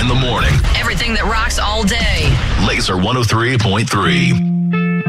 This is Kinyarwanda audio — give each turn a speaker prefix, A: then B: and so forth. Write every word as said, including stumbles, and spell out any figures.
A: in the morning.
B: Everything that rocks all day.
A: Laser one oh three point three.